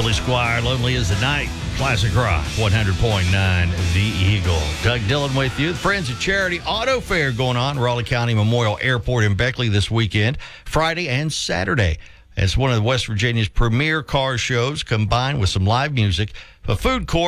Billy Squire, Lonely as the Night, Classic Rock, 100.9 The Eagle. Doug Dillon with you. The Friends of Charity Auto Fair going on, Raleigh County Memorial Airport in Beckley this weekend, Friday and Saturday. It's one of West Virginia's premier car shows combined with some live music, a food court,